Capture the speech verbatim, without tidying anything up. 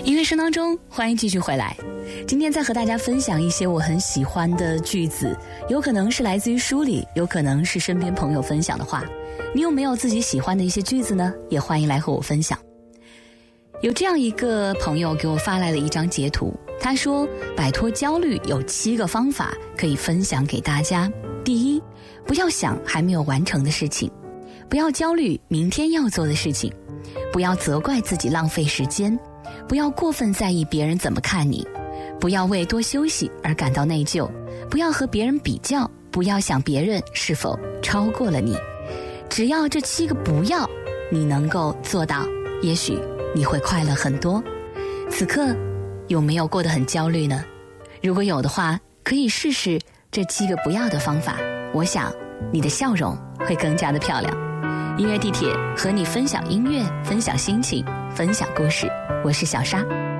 音乐声当中，欢迎继续回来。今天再和大家分享一些我很喜欢的句子，有可能是来自于书里，有可能是身边朋友分享的话。你有没有自己喜欢的一些句子呢？也欢迎来和我分享。有这样一个朋友给我发来了一张截图，他说摆脱焦虑有七个方法可以分享给大家。第一，不要想还没有完成的事情，不要焦虑明天要做的事情，不要责怪自己浪费时间，不要过分在意别人怎么看你，不要为多休息而感到内疚，不要和别人比较，不要想别人是否超过了你。只要这七个不要你能够做到，也许你会快乐很多。此刻有没有过得很焦虑呢？如果有的话，可以试试这七个不要的方法，我想你的笑容会更加的漂亮。音乐地铁和你分享音乐，分享心情，分享故事，我是小沙。